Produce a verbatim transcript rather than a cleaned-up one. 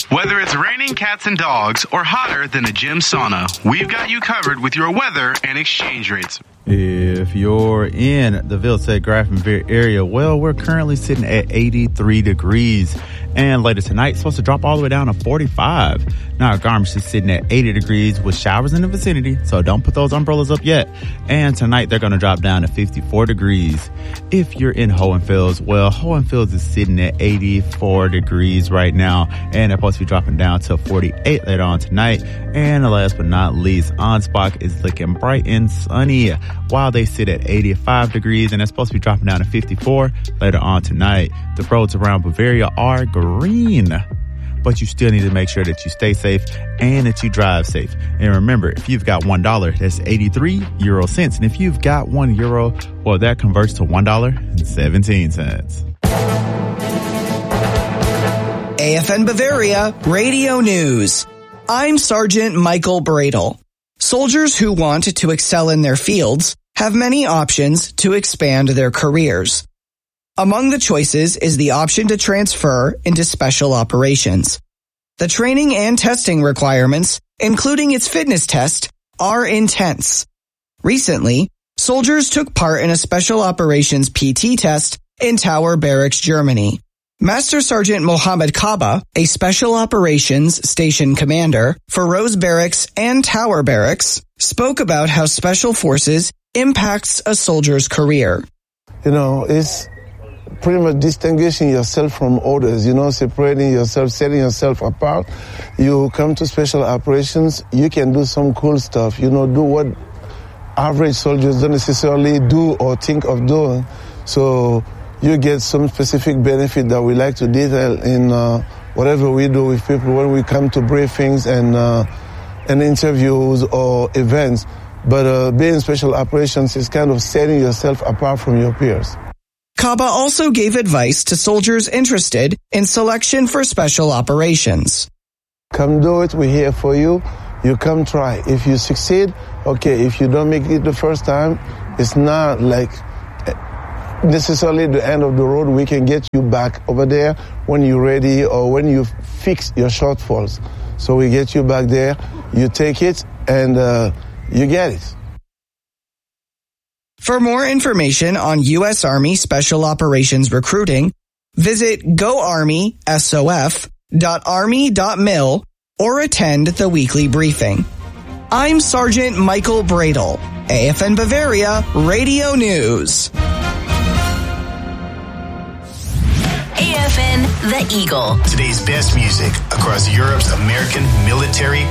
Whether it's raining cats and dogs or hotter than a gym sauna, we've got you covered with your weather and exchange rates. If you're in the Vilsack Grafton area, well, we're currently sitting at eighty-three degrees. And later tonight, it's supposed to drop all the way down to forty-five. Now, Garmisch is sitting at eighty degrees with showers in the vicinity, so don't put those umbrellas up yet. And tonight, they're going to drop down to fifty-four degrees. If you're in Hohenfels, well, Hohenfels is sitting at eighty-four degrees right now, and they're supposed to be dropping down to forty-eight later on tonight. And last but not least, Ansbach is looking bright and sunny while they sit at eighty-five degrees, and they're supposed to be dropping down to fifty-four later on tonight. The roads around Bavaria are green, but you still need to make sure that you stay safe and that you drive safe. And remember, if you've got one dollar, that's eighty-three euro cents. And if you've got one euro, well, that converts to one dollar and seventeen cents. A F N Bavaria Radio News. I'm Sergeant Michael Bradle. Soldiers who want to excel in their fields have many options to expand their careers. Among the choices is the option to transfer into special operations. The training and testing requirements, including its fitness test, are intense. Recently, soldiers took part in a special operations P T test in Tower Barracks, Germany. Master Sergeant Mohammed Kaba, a special operations station commander for Rose Barracks and Tower Barracks, spoke about how special forces impacts a soldier's career. You know, it's pretty much distinguishing yourself from others, you know, separating yourself, setting yourself apart. You come to special operations, you can do some cool stuff, you know, do what average soldiers don't necessarily do or think of doing. So you get some specific benefit that we like to detail in uh, whatever we do with people when we come to briefings and, uh, and interviews or events. But uh, being special operations is kind of setting yourself apart from your peers. Kaba also gave advice to soldiers interested in selection for special operations. Come do it. We're here for you. You come try. If you succeed, okay. If you don't make it the first time, it's not like necessarily the end of the road. We can get you back over there when you're ready or when you fix your shortfalls. So we get you back there. You take it and uh, you get it. For more information on U S Army Special Operations recruiting, visit go army s o f dot army dot mil or attend the weekly briefing. I'm Sergeant Michael Bradle, A F N Bavaria Radio News. A F N The Eagle. Today's best music across Europe's American military